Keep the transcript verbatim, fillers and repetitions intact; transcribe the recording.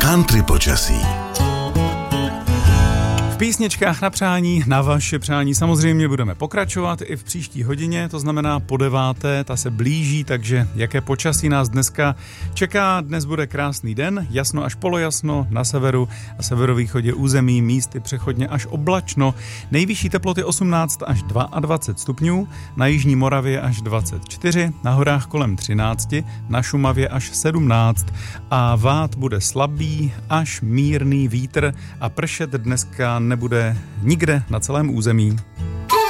Country počasí. V písničkách na přání, na vaše přání samozřejmě budeme pokračovat i v příští hodině, to znamená po deváté, ta se blíží, takže jaké počasí nás dneska čeká. Dnes bude krásný den, jasno až polojasno, na severu a severovýchodě území místy přechodně až oblačno. Nejvyšší teploty osmnáct až dvacet dva stupňů, na jižní Moravě až dvacet čtyři, na horách kolem třináct, na Šumavě až sedmnáct a vát bude slabý až mírný vítr a pršet dneska nebude nikde na celém území.